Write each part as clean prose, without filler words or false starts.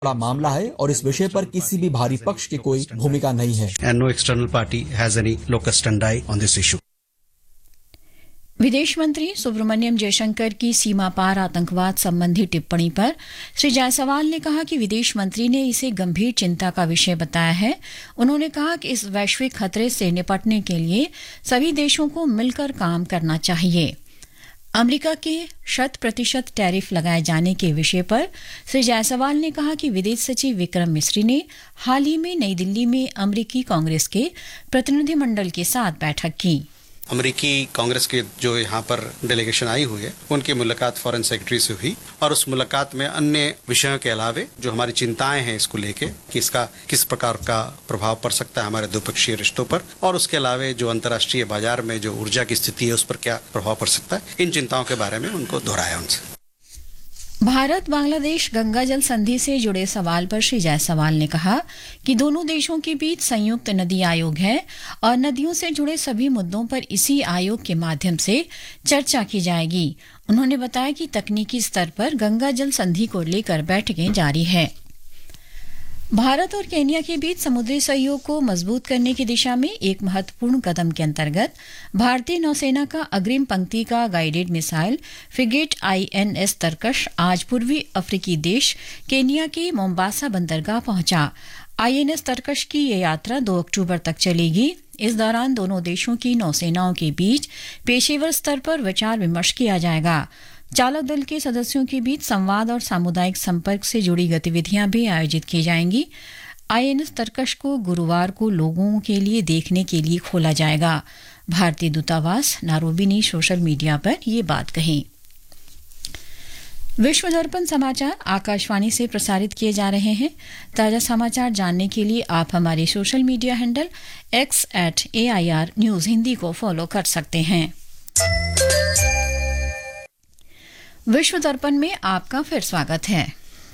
बड़ा मामला है और इस विषय पर किसी भी बाहरी पक्ष की कोई भूमिका नहीं है। And no external party has any locus standi on this issue. विदेश मंत्री सुब्रमण्यम जयशंकर की सीमा पार आतंकवाद संबंधी टिप्पणी पर श्री जायसवाल ने कहा कि विदेश मंत्री ने इसे गंभीर चिंता का विषय बताया है। उन्होंने कहा कि इस वैश्विक खतरे से निपटने के लिए सभी देशों को मिलकर काम करना चाहिए। अमेरिका के 100% टैरिफ लगाए जाने के विषय पर श्री जायसवाल ने कहा कि विदेश सचिव विक्रम मिस्री ने हाल ही में नई दिल्ली में अमेरिकी कांग्रेस के प्रतिनिधिमंडल के साथ बैठक की। अमेरिकी कांग्रेस के जो यहाँ पर डेलीगेशन आई हुई है उनकी मुलाकात फॉरेन सेक्रेटरी से हुई और उस मुलाकात में अन्य विषयों के अलावे जो हमारी चिंताएं हैं इसको लेके कि इसका किस प्रकार का प्रभाव पड़ सकता है हमारे द्विपक्षीय रिश्तों पर और उसके अलावे जो अंतर्राष्ट्रीय बाजार में जो ऊर्जा की स्थिति है उस पर क्या प्रभाव पड़ सकता है, इन चिंताओं के बारे में उनको दोहराया उनसे। भारत बांग्लादेश गंगा जल संधि से जुड़े सवाल पर श्री जायसवाल ने कहा कि दोनों देशों के बीच संयुक्त नदी आयोग है और नदियों से जुड़े सभी मुद्दों पर इसी आयोग के माध्यम से चर्चा की जाएगी। उन्होंने बताया कि तकनीकी स्तर पर गंगा जल संधि को लेकर बैठकें जारी है। भारत और केन्या के बीच समुद्री सहयोग को मजबूत करने की दिशा में एक महत्वपूर्ण कदम के अंतर्गत भारतीय नौसेना का अग्रिम पंक्ति का गाइडेड मिसाइल फ्रिगेट INS तरकश आज पूर्वी अफ्रीकी देश केन्या के मोम्बासा बंदरगाह पहुंचा। INS तरकश की ये यात्रा 2 अक्टूबर तक चलेगी। इस दौरान दोनों देशों की नौसेनाओं के बीच पेशेवर स्तर पर विचार विमर्श किया जाएगा। चालक दल के सदस्यों के बीच संवाद और सामुदायिक संपर्क से जुड़ी गतिविधियां भी आयोजित की जाएंगी। INS तरकश को गुरुवार को लोगों के लिए देखने के लिए खोला जाएगा। भारतीय दूतावास नारोबी ने सोशल मीडिया पर ये बात कही। विश्व दर्पण समाचार आकाशवाणी से प्रसारित किए जा रहे हैं। ताजा समाचार जानने के लिए आप हमारे social media handle X@AIR news Hindi को फॉलो कर सकते हैं। विश्व दर्पण में आपका फिर स्वागत है।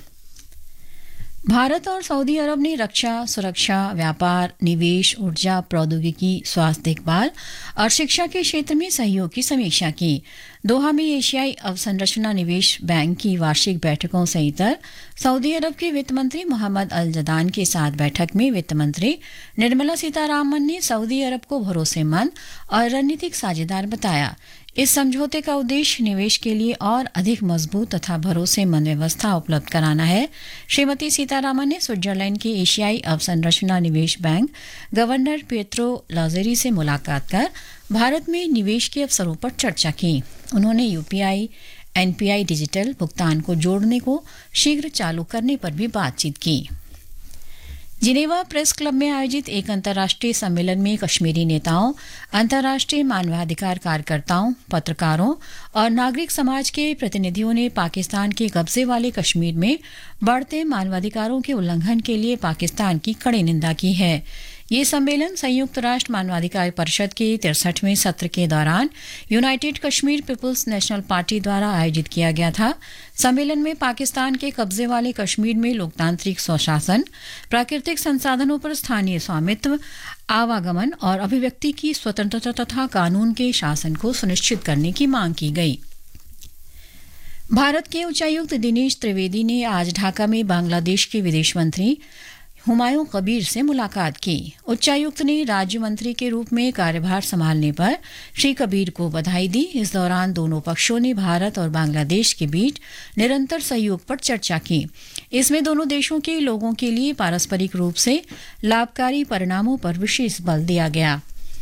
भारत और सऊदी अरब ने रक्षा, सुरक्षा, व्यापार, निवेश, ऊर्जा, प्रौद्योगिकी, स्वास्थ्य देखभाल और शिक्षा के क्षेत्र में सहयोग की समीक्षा की। दोहा में एशियाई अवसंरचना निवेश बैंक की वार्षिक बैठकों से इतर सऊदी अरब के वित्त मंत्री मोहम्मद अल जदान के साथ बैठक में वित्त मंत्री निर्मला सीतारामन ने सऊदी अरब को भरोसेमंद और रणनीतिक साझेदार बताया। इस समझौते का उद्देश्य निवेश के लिए और अधिक मजबूत तथा भरोसेमंद व्यवस्था उपलब्ध कराना है। श्रीमती सीतारामन ने स्विट्जरलैंड के एशियाई अवसंरचना निवेश बैंक गवर्नर पेत्रो लाजेरी से मुलाकात कर भारत में निवेश के अवसरों पर चर्चा की। उन्होंने UPI NPI डिजिटल भुगतान को जोड़ने को शीघ्र चालू करने पर भी बातचीत की। जिनेवा प्रेस क्लब में आयोजित एक अंतर्राष्ट्रीय सम्मेलन में कश्मीरी नेताओं, अंतर्राष्ट्रीय मानवाधिकार कार्यकर्ताओं, पत्रकारों और नागरिक समाज के प्रतिनिधियों ने पाकिस्तान के कब्जे वाले कश्मीर में बढ़ते मानवाधिकारों के उल्लंघन के लिए पाकिस्तान की कड़ी निंदा की है। ये सम्मेलन संयुक्त राष्ट्र मानवाधिकार परिषद के 63वें सत्र के दौरान United Kashmir people's national party द्वारा आयोजित किया गया था। सम्मेलन में पाकिस्तान के कब्जे वाले कश्मीर में लोकतांत्रिक स्वशासन, प्राकृतिक संसाधनों पर स्थानीय स्वामित्व, आवागमन और अभिव्यक्ति की स्वतंत्रता तथा कानून के शासन को सुनिश्चित करने की मांग की गई। भारत के उच्चायुक्त दिनेश त्रिवेदी ने आज ढाका में बांग्लादेश के विदेश मंत्री हुमायूं कबीर से मुलाकात की। उच्चायुक्त ने राज्य मंत्री के रूप में कार्यभार संभालने पर श्री कबीर को बधाई दी। इस दौरान दोनों पक्षों ने भारत और बांग्लादेश के बीच निरंतर सहयोग पर चर्चा की। इसमें दोनों देशों के लोगों के लिए पारस्परिक रूप से लाभकारी परिणामों पर विशेष बल दिया गया।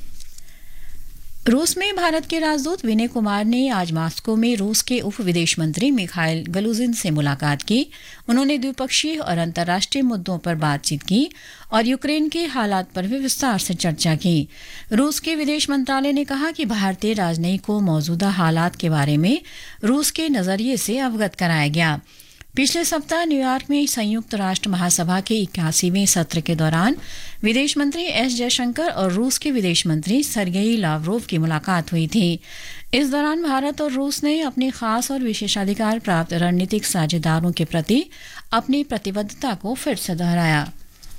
रूस में भारत के राजदूत विनय कुमार ने आज मॉस्को में रूस के उप विदेश मंत्री मिखाइल गलुजिन से मुलाकात की। उन्होंने द्विपक्षीय और अंतर्राष्ट्रीय मुद्दों पर बातचीत की और यूक्रेन के हालात पर भी विस्तार से चर्चा की। रूस के विदेश मंत्रालय ने कहा कि भारतीय राजनयिक को मौजूदा हालात के बारे में रूस के नजरिए से अवगत कराया गया। पिछले सप्ताह न्यूयॉर्क में संयुक्त राष्ट्र महासभा के 81वें सत्र के दौरान विदेश मंत्री S जयशंकर और रूस के विदेश मंत्री सर्गेई लावरोव की मुलाकात हुई थी। इस दौरान भारत और रूस ने अपने खास और विशेषाधिकार प्राप्त रणनीतिक साझेदारों के प्रति अपनी प्रतिबद्धता को फिर से दोहराया।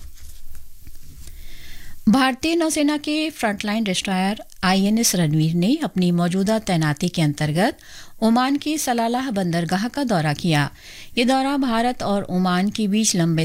भारतीय नौसेना के फ्रंटलाइन डिस्ट्रॉयर INS रणवीर ने अपनी मौजूदा तैनाती के अंतर्गत ओमान की सलालाह बंदरगाह का दौरा किया। ये दौरा भारत और ओमान के बीच लंबे